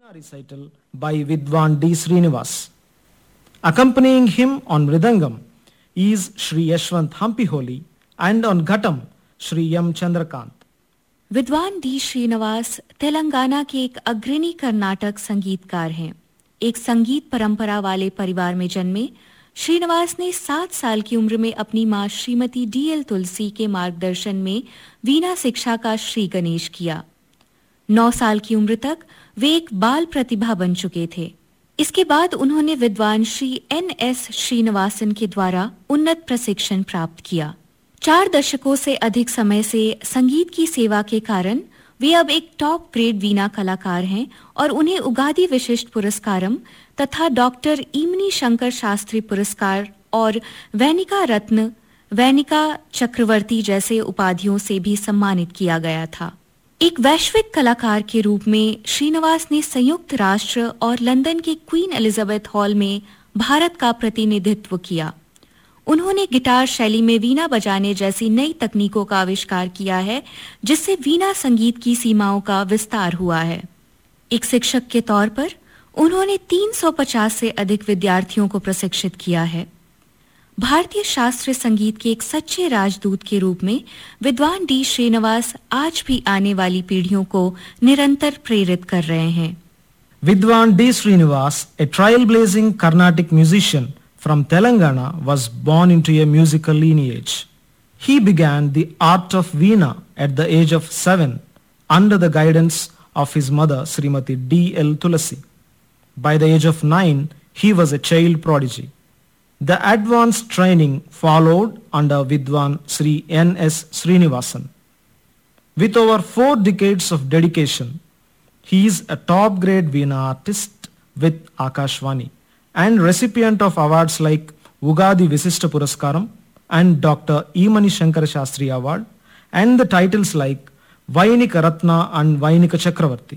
Veena recital by Vidwan D. Srinivas. Accompanying him on Mridangam is Shri Yashwant Hampiholi and on Ghatam Shri M. Chandrakant. विद्वान D Srinivas Telangana के एक अग्रणी कर्नाटक संगीतकार हैं। एक संगीत परंपरा वाले परिवार में जन्मे श्रीनिवास ने 7 साल की उम्र में अपनी मां श्रीमती डी.एल. तुलसी के मार्गदर्शन में वीणा शिक्षा का श्री गणेश किया। 9 साल की उम्र तक वे एक बाल प्रतिभा बन चुके थे। इसके बाद उन्होंने विद्वान श्री N.S. श्रीनिवासन के द्वारा उन्नत प्रशिक्षण प्राप्त किया। 4 दशकों से अधिक समय से संगीत की सेवा के कारण वे अब एक टॉप ग्रेड वीणा कलाकार हैं और उन्हें उगादि विशिष्ट पुरस्कारम तथा डॉक्टर ईमनी शंकर शास्त्री पुरस्कार और वैनिका रत्न, वैनिका चक्रवर्ती जैसे उपाधियों से भी सम्मानित किया गया था। एक वैश्विक कलाकार के रूप में श्रीनिवास ने संयुक्त राष्ट्र और लंदन के क्वीन एलिजाबेथ हॉल में भारत का प्रतिनिधित्व किया। उन्होंने गिटार शैली में वीणा बजाने जैसी नई तकनीकों का आविष्कार किया है, जिससे वीणा संगीत की सीमाओं का विस्तार हुआ है। एक शिक्षक के तौर पर उन्होंने 350 से अधिक विद्यार्थियों को प्रशिक्षित किया है। भारतीय शास्त्रीय संगीत के एक सच्चे राजदूत के रूप में विद्वान डी श्रीनिवास आज भी आने वाली पीढ़ियों को निरंतर प्रेरित कर रहे हैं। Vidwan D. Srinivas, a trailblazing Carnatic musician from Telangana, was born into a musical lineage. He began the art of Veena at the age of 7 under the guidance of his mother Srimati D.L. Tulasi. By the age of 9, he was a child prodigy. The advanced training followed under Vidwan Sri N.S. Srinivasan. With over 4 decades of dedication, he is a top-grade Veena artist with Akashvani and recipient of awards like Ugadi Visishta Puraskaram and Dr. Emani Shankar Shastri Award and the titles like Vainika Ratna and Vainika Chakravarti.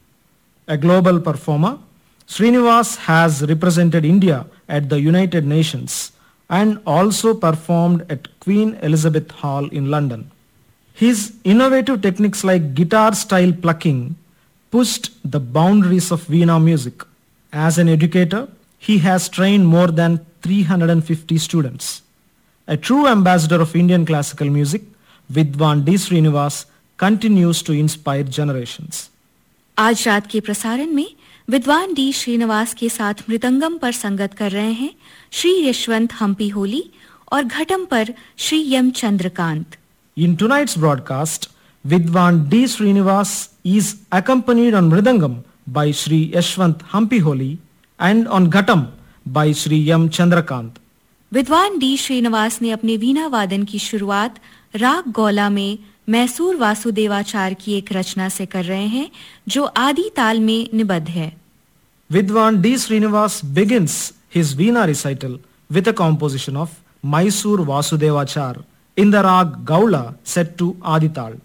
A global performer, Srinivas has represented India at the United Nations and also performed at Queen Elizabeth Hall in London. His innovative techniques like guitar-style plucking pushed the boundaries of Veena music. As an educator, he has trained more than 350 students. A true ambassador of Indian classical music, Vidwan D. Srinivas continues to inspire generations. आज रात के प्रसारण में विद्वान D Srinivas के साथ मृदंगम पर संगत कर रहे हैं श्री यशवंत हम्पी होली और घटम पर Shri M Chandrakant. In tonight's broadcast, Vidwan D. Srinivas is accompanied on Mridangam by Shri Yashwant Hampiholi and on Ghatam by Shri M. Chandrakant. विद्वान डी श्रीनिवास ने अपने वीणा वादन की शुरुआत राग गौला में मैसूर वासुदेवाचार्य की एक रचना से कर रहे हैं, जो आदि ताल में निबद्ध है। Vidwan D. Srinivas begins his Veena recital with a composition of Mysore Vasudevachar in the rag Gaula set to Adi Tal.